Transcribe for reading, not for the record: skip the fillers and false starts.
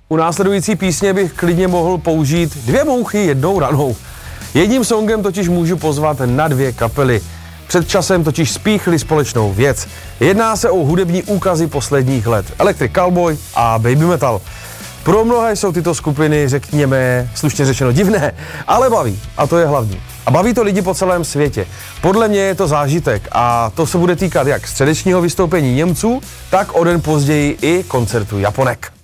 U následující písně bych klidně mohl použít 2 mouchy jednou ranou. Jedním songem totiž můžu pozvat na 2 kapely. Před časem totiž spíchli společnou věc. Jedná se o hudební úkazy posledních let. Electric Callboy a Baby Metal. Pro mnohé jsou tyto skupiny, řekněme, slušně řečeno divné, ale baví. A to je hlavní. A baví to lidi po celém světě. Podle mě je to zážitek a to se bude týkat jak středečního vystoupení Němců, tak o den později i koncertu Japonek.